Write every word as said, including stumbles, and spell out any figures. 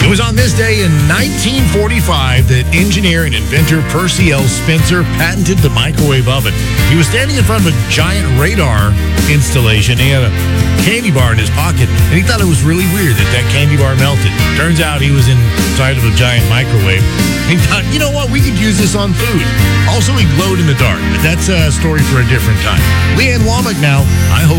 It was on this day in nineteen forty-five that engineer and inventor Percy L. Spencer patented the microwave oven. He was standing in front of a giant radar installation. He had a candy bar in his pocket, and he thought it was really weird that that candy bar melted. Turns out he was inside of a giant microwave. He thought, you know what, we could use this on food. Also, he glowed in the dark, but that's a story for a different time. Leanne Womack now. I hope